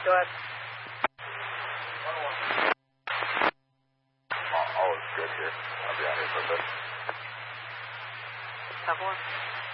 Go ahead. All is good here. I'll be out here for a bit. Have one.